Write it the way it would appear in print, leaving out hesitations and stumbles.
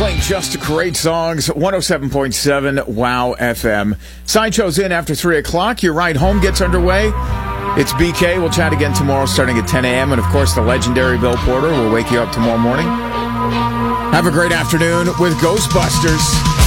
Playing just great songs. 107.7 Wow FM. Sideshow's in after 3 o'clock. Your ride home gets underway. It's BK. We'll chat again tomorrow starting at 10 a.m. And, of course, the legendary Bill Porter will wake you up tomorrow morning. Have a great afternoon with Ghostbusters.